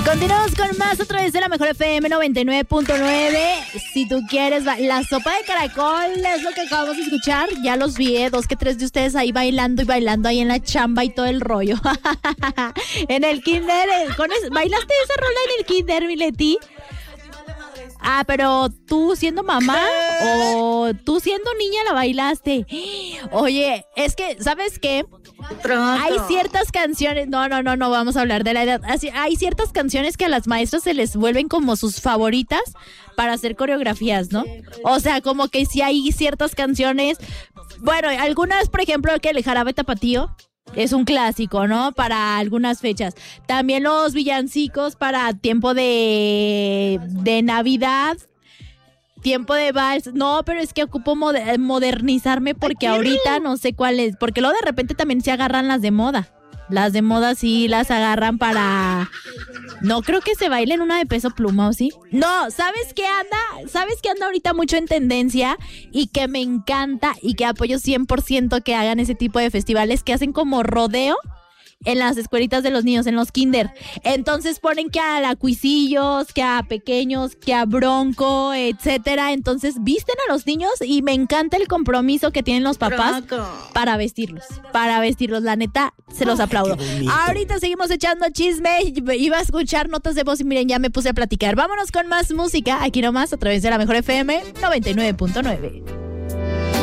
Continuamos con más a través de la Mejor FM 99.9. Si tú quieres, la sopa de caracol es lo que acabamos de escuchar. Ya los vi, 2 que 3 de ustedes ahí bailando y bailando ahí en la chamba y todo el rollo. En el kinder, ¿bailaste esa rola en el kinder, Mileti? Ah, pero tú siendo mamá o tú siendo niña la bailaste. Oye, es que, ¿sabes qué? Hay ciertas canciones, no, vamos a hablar de la edad. Hay ciertas canciones que a las maestras se les vuelven como sus favoritas para hacer coreografías, ¿no? O sea, como que sí hay ciertas canciones, bueno, algunas, por ejemplo, que el Jarabe Tapatío es un clásico, ¿no? Para algunas fechas. También los villancicos para tiempo de Navidad, tiempo de vals. No, pero es que ocupo modernizarme porque ahorita no sé cuál es. Porque luego de repente también se agarran las de moda. Las de moda sí las agarran para... No creo que se bailen una de Peso Pluma, ¿o sí? No, ¿sabes qué anda? ¿Sabes qué anda ahorita mucho en tendencia? Y que me encanta y que apoyo 100% que hagan ese tipo de festivales que hacen como rodeo en las escuelitas de los niños, en los kinder. Entonces ponen que a la Cuisillos, que a Pequeños, que a Bronco, etcétera. Entonces visten a los niños y me encanta el compromiso que tienen los papás para vestirlos. La neta, se los aplaudo. Ahorita seguimos echando chisme. Iba a escuchar notas de voz y miren, ya me puse a platicar. Vámonos con más música, aquí nomás a través de la Mejor FM 99.9.